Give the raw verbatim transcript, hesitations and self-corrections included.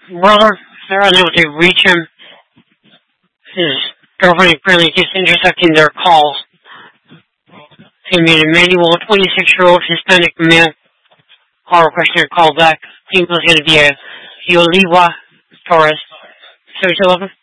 brother. They're unable to reach him. His girlfriend apparently keeps intercepting their calls. He made Emmanuel, a twenty-six-year-old Hispanic male. Call requesting a call back. Female is going to be a Yoliwa Torres. seven two one one.